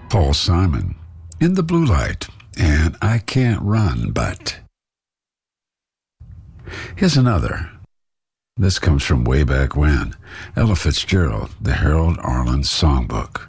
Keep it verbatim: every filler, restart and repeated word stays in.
Paul Simon, In the Blue Light, and I Can't Run, But. Here's another. This comes from way back when. Ella Fitzgerald, The Harold Arlen Songbook.